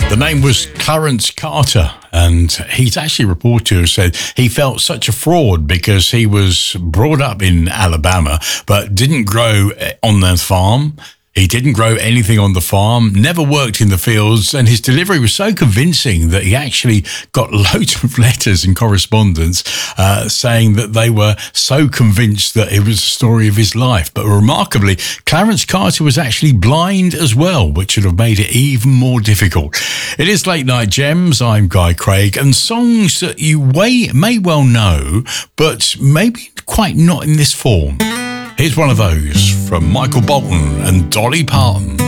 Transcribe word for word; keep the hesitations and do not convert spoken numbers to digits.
The name was Clarence Carter, and he's actually reported to have said he felt such a fraud because he was brought up in Alabama but didn't grow on the farm. He didn't grow anything on the farm, never worked in the fields, and his delivery was so convincing that he actually got loads of letters and correspondence uh, saying that they were so convinced that it was the story of his life. But remarkably, Clarence Carter was actually blind as well, which would have made it even more difficult. It is Late Night Gems. I'm Guy Craig, and songs that you may, may well know, but maybe quite not in this form. Here's one of those from Michael Bolton and Dolly Parton.